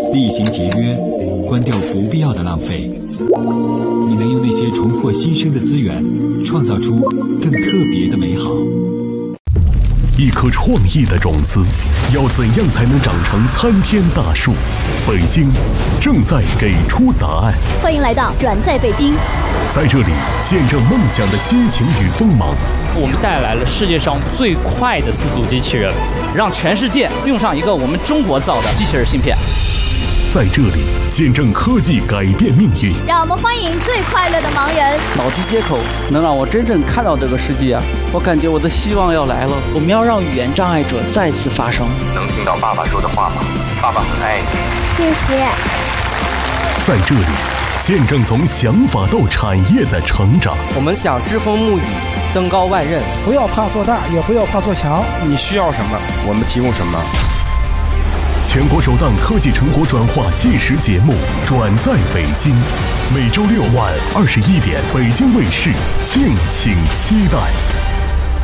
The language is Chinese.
厉行节约，关掉不必要的浪费。你能用那些重获新生的资源，创造出更特别的美好。 一颗创意的种子，要怎样才能长成参天大树？北星正在给出答案。 欢迎来到转在北京， 在这里见证梦想的激情与锋芒。 我们带来了世界上最快的4足机器人，让全世界用上一个我们中国造的机器人芯片。 在这里见证科技改变命运。 让我们欢迎最快乐的盲人。 脑机接口能让我真正看到这个世界啊！我感觉我的希望要来了。我们要让语言障碍者再次发声。 能听到爸爸说的话吗？爸爸很爱你。 谢谢。 在这里见证从想法到产业的成长。 我们想栉风沐雨，登高万仞。 不要怕做大，也不要怕做强。 你需要什么，我们提供什么。 全国首档科技成果转化纪实节目《转在北京》，每周6晚21点，北京卫视，敬请期待。